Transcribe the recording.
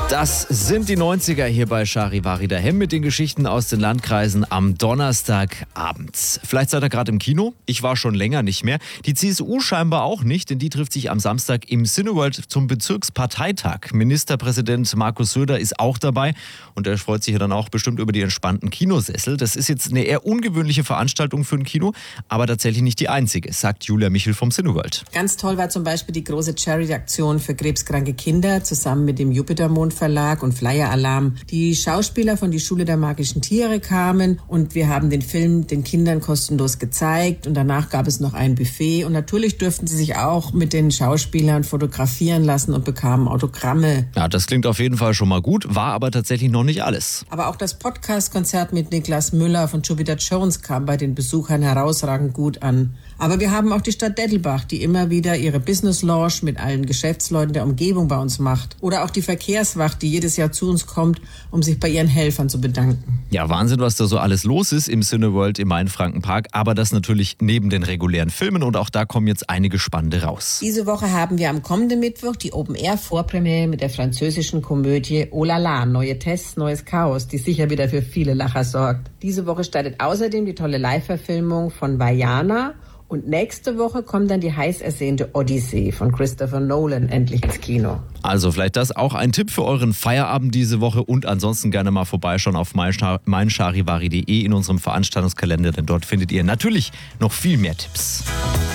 Das sind die 90er hier bei Charivari daheim mit den Geschichten aus den Landkreisen am Donnerstagabend. Vielleicht seid ihr gerade im Kino, ich war schon länger nicht mehr. Die CSU scheinbar auch nicht, denn die trifft sich am Samstag im Cineworld zum Bezirksparteitag. Ministerpräsident Markus Söder ist auch dabei und er freut sich ja dann auch bestimmt über die entspannten Kinosessel. Das ist jetzt eine eher ungewöhnliche Veranstaltung für ein Kino, aber tatsächlich nicht die einzige, sagt Julia Michel vom Cineworld. Ganz toll war zum Beispiel die große Charity-Aktion für krebskranke Kinder zusammen mit dem Jupitermond Verlag und Flyer Alarm. Die Schauspieler von die Schule der magischen Tiere kamen und wir haben den Film den Kindern kostenlos gezeigt und danach gab es noch ein Buffet und natürlich durften sie sich auch mit den Schauspielern fotografieren lassen und bekamen Autogramme. Ja, das klingt auf jeden Fall schon mal gut, war aber tatsächlich noch nicht alles. Aber auch das Podcast-Konzert mit Niklas Müller von Jupiter Jones kam bei den Besuchern herausragend gut an. Aber wir haben auch die Stadt Dettelbach, die immer wieder ihre Business Lounge mit allen Geschäftsleuten der Umgebung bei uns macht. Oder auch die Verkehrswacht, die jedes Jahr zu uns kommt, um sich bei ihren Helfern zu bedanken. Ja, Wahnsinn, was da so alles los ist im Cineworld im Mainfrankenpark. Aber das natürlich neben den regulären Filmen und auch da kommen jetzt einige spannende raus. Diese Woche haben wir am kommenden Mittwoch die Open-Air-Vorpremiere mit der französischen Komödie Oh la la, neue Tests, neues Chaos, die sicher wieder für viele Lacher sorgt. Diese Woche startet außerdem die tolle Live-Verfilmung von Vaiana. Und nächste Woche kommt dann die heiß ersehnte Odyssee von Christopher Nolan endlich ins Kino. Also vielleicht das auch ein Tipp für euren Feierabend diese Woche und ansonsten gerne mal vorbeischauen auf meincharivari.de in unserem Veranstaltungskalender, denn dort findet ihr natürlich noch viel mehr Tipps.